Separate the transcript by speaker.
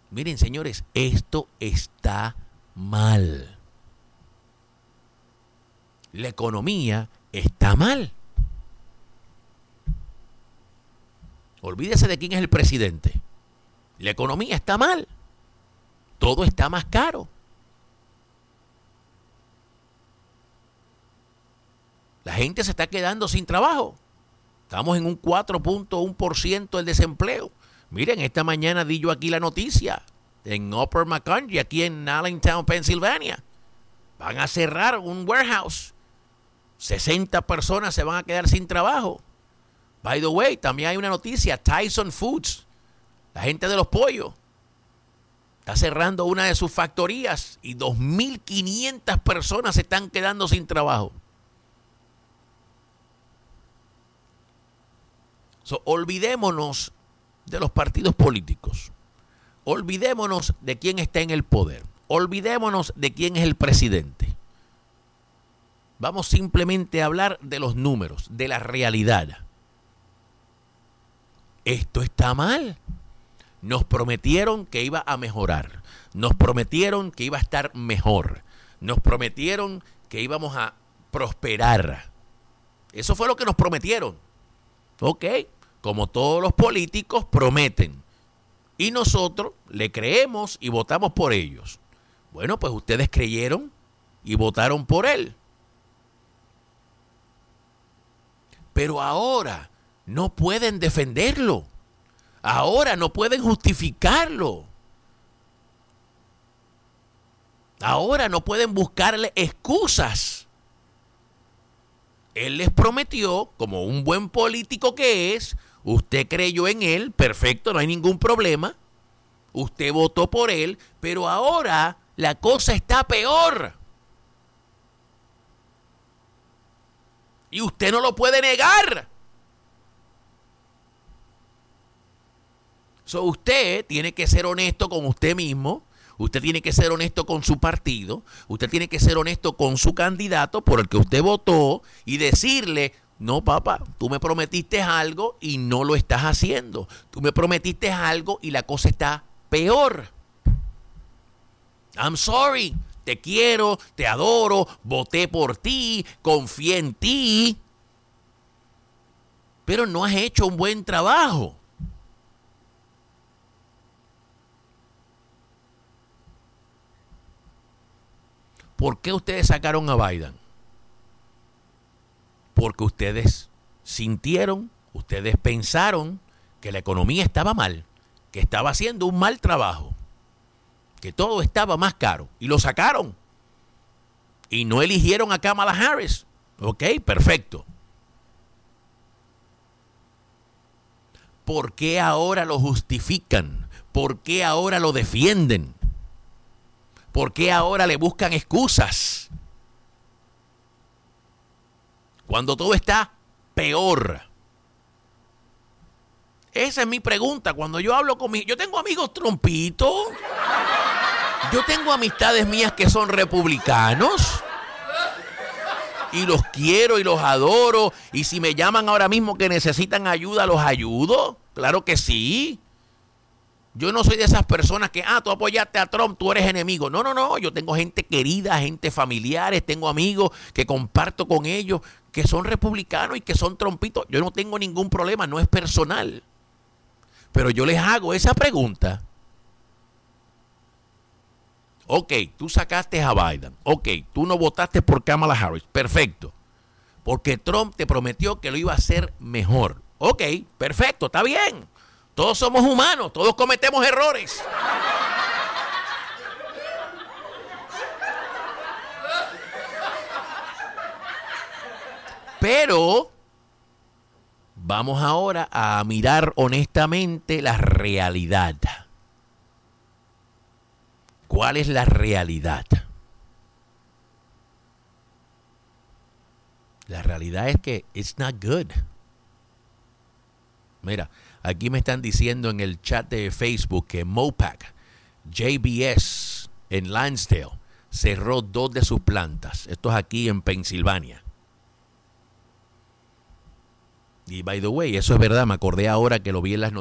Speaker 1: Miren, señores, esto está mal. La economía está mal. Olvídese de quién es el presidente. La economía está mal. Todo está más caro. La gente se está quedando sin trabajo. Estamos en un 4.1% del desempleo. Miren, esta mañana di yo aquí la noticia en Upper Macungie, aquí en Allentown, Pensilvania. Van a cerrar un warehouse. 60 personas se van a quedar sin trabajo. By the way, también hay una noticia, Tyson Foods, la gente de los pollos, está cerrando una de sus factorías y 2.500 personas se están quedando sin trabajo. Olvidémonos de los partidos políticos. Olvidémonos de quién está en el poder. Olvidémonos de quién es el presidente. Vamos simplemente a hablar de los números, de la realidad. Esto está mal. Nos prometieron que iba a mejorar. Nos prometieron que iba a estar mejor. Nos prometieron que íbamos a prosperar. Eso fue lo que nos prometieron. Ok, como todos los políticos prometen. Y nosotros le creemos y votamos por ellos. Bueno, pues ustedes creyeron y votaron por él. Pero ahora no pueden defenderlo. Ahora no pueden justificarlo. Ahora no pueden buscarle excusas. Él les prometió, como un buen político que es, usted creyó en él, perfecto, no hay ningún problema. Usted votó por él, pero ahora la cosa está peor. Y usted no lo puede negar. Usted tiene que ser honesto con usted mismo. Usted tiene que ser honesto con su partido. Usted tiene que ser honesto con su candidato por el que usted votó y decirle, no, papá, tú me prometiste algo y no lo estás haciendo. Tú me prometiste algo y la cosa está peor. I'm sorry. Te quiero, te adoro, voté por ti, confié en ti. Pero no has hecho un buen trabajo. ¿Por qué ustedes sacaron a Biden? Porque ustedes sintieron, ustedes pensaron que la economía estaba mal, que estaba haciendo un mal trabajo, que todo estaba más caro y lo sacaron. Y no eligieron a Kamala Harris. Ok, perfecto. ¿Por qué ahora lo justifican? ¿Por qué ahora lo defienden? ¿Por qué ahora le buscan excusas? Cuando todo está peor. Esa es mi pregunta. Cuando yo hablo con yo tengo amigos trompitos. Yo tengo amistades mías que son republicanos. Y los quiero y los adoro. Y si me llaman ahora mismo que necesitan ayuda, los ayudo. Claro que sí. Yo no soy de esas personas que, tú apoyaste a Trump, tú eres enemigo. No, no, no. Yo tengo gente querida, gente familiares, tengo amigos que comparto con ellos, que son republicanos y que son trompitos. Yo no tengo ningún problema, no es personal. Pero yo les hago esa pregunta. Ok, tú sacaste a Biden. Ok, tú no votaste por Kamala Harris. Perfecto. Porque Trump te prometió que lo iba a hacer mejor. Ok, perfecto, está bien. Todos somos humanos, todos cometemos errores. Pero vamos ahora a mirar honestamente la realidad. ¿Cuál es la realidad? La realidad es que it's not good. Mira, aquí me están diciendo en el chat de Facebook que Mopac, JBS en Lansdale, cerró 2 de sus plantas. Esto es aquí en Pensilvania. Y by the way, eso es verdad, me acordé ahora que lo vi en las noticias.